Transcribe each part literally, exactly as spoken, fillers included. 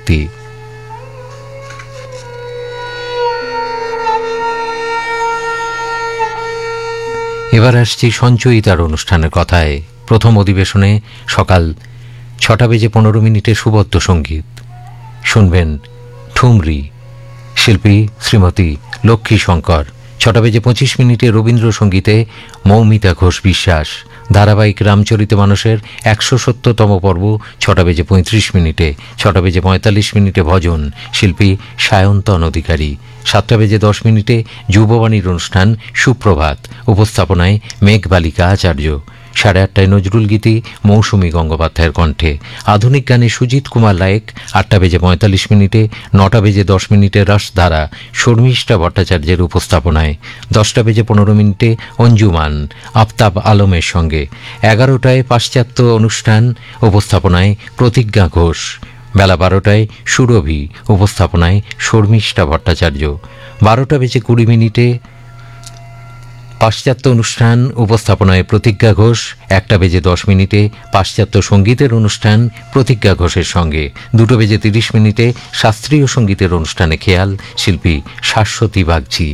বিজ্ঞপ্তি। এবার আসছি সঞ্চয়িতার অনুষ্ঠানের কথায়। প্রথম অধিবেশনে সকাল ছটা বেজে পনেরো মিনিটে সুবদ্ধ সঙ্গীত শুনবেন। ঠুমরি শিল্পী শ্রীমতী লক্ষ্মী শঙ্কর। ছটা বেজে পঁচিশ মিনিটে রবীন্দ্রসঙ্গীতে মৌমিতা ঘোষ বিশ্বাস। ধারাবাহিক রামচরিত মানসের একশো সত্তরতম পর্ব ছটা বেজে পঁয়ত্রিশ মিনিটে। ছটা বেজে পঁয়তাল্লিশ মিনিটে ভজন শিল্পী সায়ন্তন অধিকারী। সাতটা বেজে দশ মিনিটে যুববাণীর অনুষ্ঠান সুপ্রভাত, উপস্থাপনায় মেঘবালিকা আচার্য। সাড়ে আটটায় নজরুল গীতি মৌসুমী গঙ্গোপাধ্যায়ের কণ্ঠে। আধুনিক গানে সুজিত কুমার লায়েক। আটটা বেজে পঁয়তাল্লিশ মিনিটে। নটা বেজে দশ মিনিটে রসধারা শর্মিষ্ঠা ভট্টাচার্যের উপস্থাপনায়। দশটা বেজে পনেরো মিনিটে অঞ্জুমান আফতাব আলমের সঙ্গে। এগারোটায় পাশ্চাত্য অনুষ্ঠান, উপস্থাপনায় প্রতিজ্ঞা ঘোষ। বেলা বারোটায় সুরভি, উপস্থাপনায় শর্মিষ্ঠা ভট্টাচার্য। বারোটা বেজে কুড়ি মিনিটে পাশ্চাত্য অনুষ্ঠান, উপস্থাপনায় প্রতিজ্ঞা ঘোষ। একটা বেজে দশ মিনিটে পাশ্চাত্য সঙ্গীতের অনুষ্ঠান প্রতিজ্ঞা ঘোষের সঙ্গে। দুটো বেজে তিরিশ মিনিটে শাস্ত্রীয় সঙ্গীতের অনুষ্ঠানে খেয়াল শিল্পী শাশ্বতী বাগচি।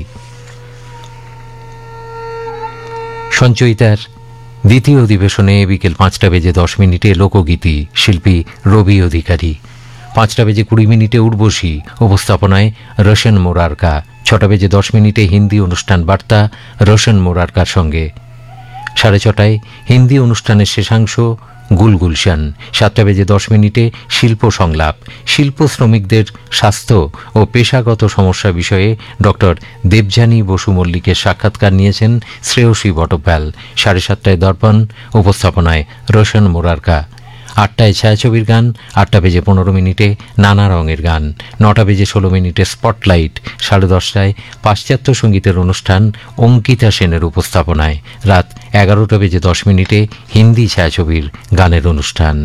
সঞ্চয়িতার দ্বিতীয় অধিবেশনে বিকেল পাঁচটা বেজে দশ মিনিটে লোকগীতি শিল্পী রবি অধিকারী। পাঁচটা বেজে কুড়ি মিনিটে উর্বশী, উপস্থাপনায় রোশন মোরারকা। ছটা বেজে দশ মিনিটে হিন্দি অনুষ্ঠান বার্তা রোশন মোরারকার সঙ্গে। সাড়ে ছটায় হিন্দি অনুষ্ঠানের শেষাংশ গুলগুলশান। সাতটা বেজে দশ মিনিটে শিল্প সংলাপ শিল্প শ্রমিকদের স্বাস্থ্য ও পেশাগত সমস্যা বিষয়ে ডক্টর দেবযানী বসু মল্লিকের সাক্ষাৎকার নিয়েছেন শ্রেয়সী বটব্যাল। সাড়ে সাতটায় দর্পণ, উপস্থাপনায় রোশন মোরারকা। আটটায় ছায়াছবির গান। আটটা বেজে পনেরো মিনিটে নানা রঙের গান। নটা বেজে ষোলো মিনিটে স্পটলাইট। সাড়ে দশটায় পাশ্চাত্য সঙ্গীতের অনুষ্ঠান অঙ্কিতা সেনের উপস্থাপনায়। রাত এগারোটা বেজে দশ মিনিটে হিন্দি ছায়াছবির গানের অনুষ্ঠান।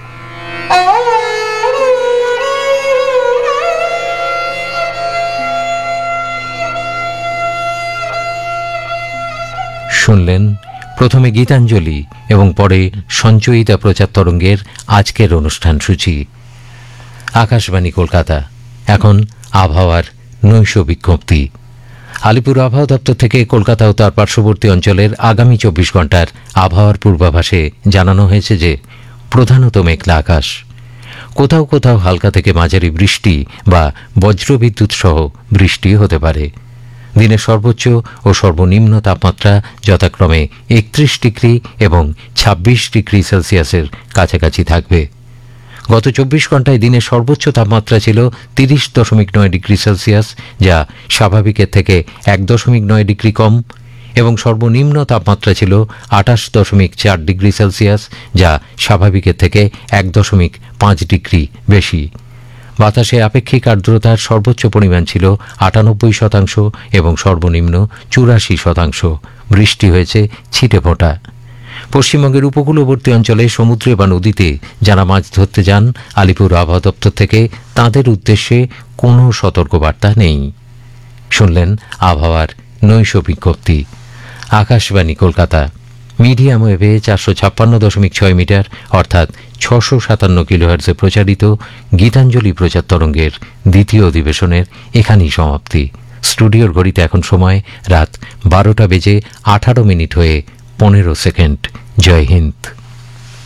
শুনলেন প্রথমে গীতাঞ্জলি এবং পরে সঞ্চয়িতা প্রচার তরঙ্গের আজকের অনুষ্ঠান সূচি। আকাশবাণী কলকাতা। এখন আবহাওয়ার নৈশ বিজ্ঞপ্তি। আলিপুর আবহাওয়া দপ্তর থেকে কলকাতা ও তার পার্শ্ববর্তী অঞ্চলের আগামী চব্বিশ ঘন্টার আবহাওয়ার পূর্বাভাসে জানানো হয়েছে যে প্রধানত মেঘলা আকাশ, কোথাও কোথাও হালকা থেকে মাঝারি বৃষ্টি বা বজ্রবিদ্যুৎ সহ বৃষ্টি হতে পারে। দিনের সর্বোচ্চ ও সর্বনিম্ন তাপমাত্রা যথাক্রমে একত্রিশ ডিগ্রি এবং ছাব্বিশ ডিগ্রি সেলসিয়াসের কাছাকাছি থাকবে। গত চব্বিশ ঘন্টায় দিনের সর্বোচ্চ তাপমাত্রা ছিল তিরিশ দশমিক নয় ডিগ্রি সেলসিয়াস, যা স্বাভাবিকের থেকে এক দশমিক নয় ডিগ্রি কম, এবং সর্বনিম্ন তাপমাত্রা ছিল আঠাশ দশমিক চার ডিগ্রি সেলসিয়াস, যা স্বাভাবিকের থেকে এক দশমিক পাঁচ ডিগ্রি বেশি। বাতাসে আপেক্ষিক আর্দ্রতার সর্বোচ্চ পরিমাণ ছিল আটানব্বই শতাংশ এবং সর্বনিম্ন চুরাশি শতাংশ। বৃষ্টি হয়েছে ছিটেফোঁটা। পশ্চিমবঙ্গের উপকূলবর্তী অঞ্চলে সমুদ্রে বা নদীতে যারা মাছ ধরতে যান, আলিপুর আবহাওয়া দপ্তর থেকে তাঁদের উদ্দেশ্যে কোনো সতর্কবার্তা নেই। শুনলেন আবহাওয়ার নৈশ বিজ্ঞপ্তি। আকাশবাণী কলকাতা। মিডিয়াম ওয়েভে চারশো ছাপ্পান্ন দশমিক ছয় মিটার অর্থাৎ ছশো সাতান্ন কিলোহার্টজে প্রচারিত গীতাঞ্জলি প্রচার তরঙ্গের দ্বিতীয় অধিবেশনের এখানেই সমাপ্তি। স্টুডিওর ঘড়িতে এখন সময় রাত বারোটা বেজে আঠারো মিনিট হয়ে পনেরো সেকেন্ড। জয় হিন্দ।